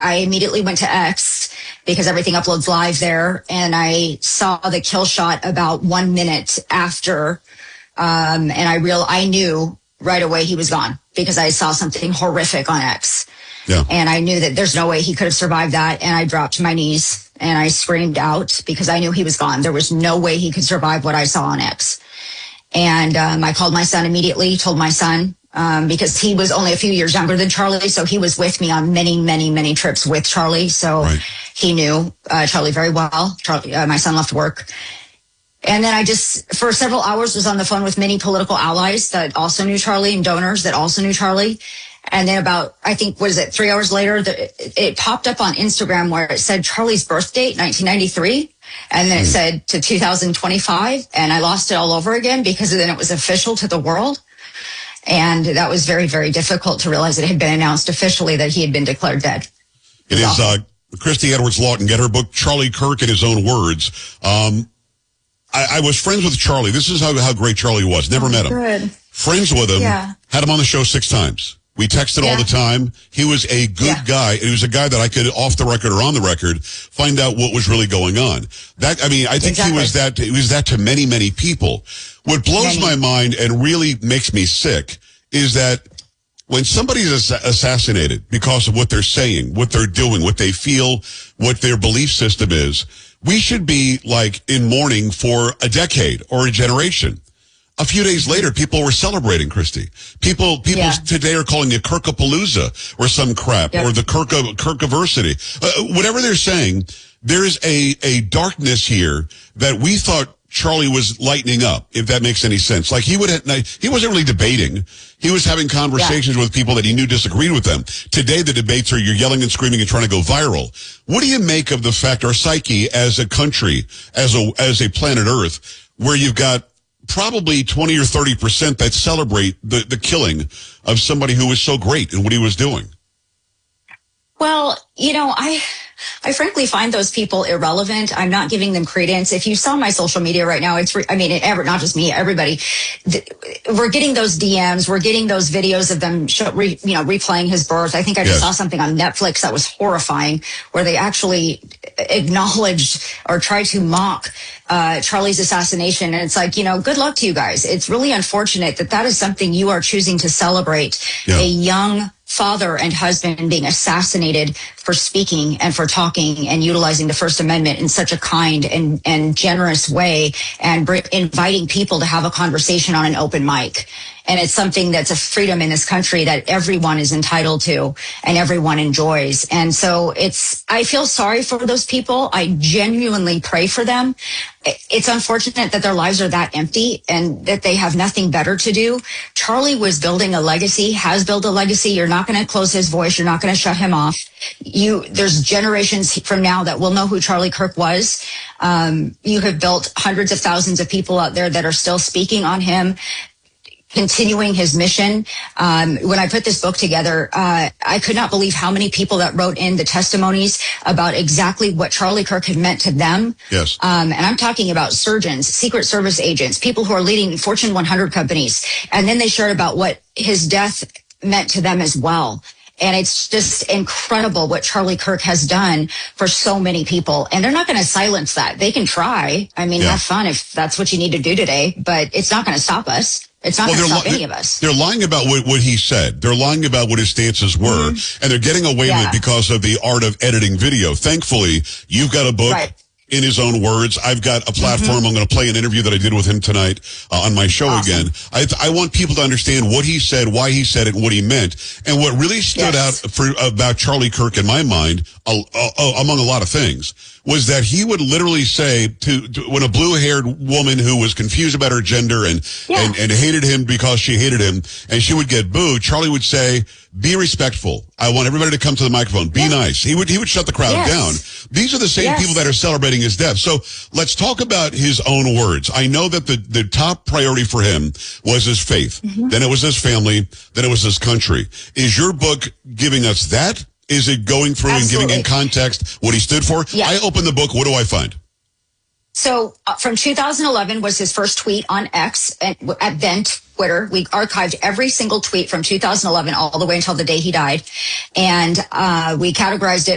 I immediately went to X because everything uploads live there. And I saw the kill shot about 1 minute after. And I knew right away he was gone because I saw something horrific on X. Yeah. And I knew that there's no way he could have survived that. And I dropped to my knees and I screamed out because I knew he was gone. There was no way he could survive what I saw on X. And I called my son immediately, told my son, because he was only a few years younger than Charlie. So he was with me on many, many, many trips with Charlie. So he knew Charlie very well. Charlie, my son left work. And then I just, for several hours, was on the phone with many political allies that also knew Charlie and donors that also knew Charlie. And then about, I think, 3 hours later, it popped up on Instagram where it said Charlie's birth date, 1993. And then it said to 2025. And I lost it all over again because then it was official to the world. And that was very, very difficult to realize that it had been announced officially that he had been declared dead. It is Christy Edwards Lawton. Get her book, Charlie Kirk in His Own Words. I was friends with Charlie. This is how great Charlie was. Never met him. Good. Friends with him. Yeah. Had him on the show 6 times. We texted all the time. He was a good guy. He was a guy that I could, off the record or on the record, find out what was really going on. I think he was that to many, many people. What blows my mind and really makes me sick is that when somebody's assassinated because of what they're saying, what they're doing, what they feel, what their belief system is, we should be like in mourning for a decade or a generation. A few days later, people were celebrating, Christy. People today are calling it Kirkapalooza or some crap, or the Kirkiversity. Whatever they're saying, there's a darkness here that we thought Charlie was lightening up, if that makes any sense. Like he wasn't really debating. He was having conversations with people that he knew disagreed with them. Today, the debates are you're yelling and screaming and trying to go viral. What do you make of the fact our psyche as a country, as a planet Earth, where you've got probably 20 or 30% that celebrate the killing of somebody who was so great in what he was doing? Well, I frankly find those people irrelevant. I'm not giving them credence. If you saw my social media right now, not just me, everybody, we're getting those DMs. We're getting those videos of them, replaying his birth. I think I just saw something on Netflix that was horrifying where they actually acknowledged or tried to mock Charlie's assassination. And it's like, good luck to you guys. It's really unfortunate that is something you are choosing to celebrate. A young father and husband being assassinated for speaking and for talking and utilizing the First Amendment in such a kind and generous way and inviting people to have a conversation on an open mic. And it's something that's a freedom in this country that everyone is entitled to and everyone enjoys. And so I feel sorry for those people. I genuinely pray for them. It's unfortunate that their lives are that empty and that they have nothing better to do. Charlie was building a legacy, has built a legacy. You're not going to close his voice. You're not going to shut him off. There's generations from now that will know who Charlie Kirk was. You have built hundreds of thousands of people out there that are still speaking on him, continuing his mission. When I put this book together, I could not believe how many people that wrote in the testimonies about exactly what Charlie Kirk had meant to them. Yes. And I'm talking about surgeons, Secret Service agents, people who are leading Fortune 100 companies. And then they shared about what his death meant to them as well. And it's just incredible what Charlie Kirk has done for so many people. And they're not going to silence that. They can try. Have fun if that's what you need to do today, but it's not going to stop us. It's not going to stop any of us. They're lying about what he said. They're lying about what his stances were. And they're getting away with it because of the art of editing video. Thankfully, you've got a book. In his own words. I've got a platform. I'm going to play an interview that I did with him tonight on my show again. I want people to understand what he said, why he said it, and what he meant. And what really stood out about Charlie Kirk in my mind, among a lot of things, was that he would literally say to when a blue-haired woman who was confused about her gender and hated him because she hated him, and she would get booed, Charlie would say, be respectful. I want everybody to come to the microphone. Be nice. He would shut the crowd down. These are the same people that are celebrating his death. So let's talk about his own words. I know that the top priority for him was his faith. Then it was his family. Then it was his country. Is your book giving us that? Is it going through and giving in context what he stood for? I open the book. What do I find? So from 2011 was his first tweet on X at then Twitter. We archived every single tweet from 2011 all the way until the day he died. And we categorized it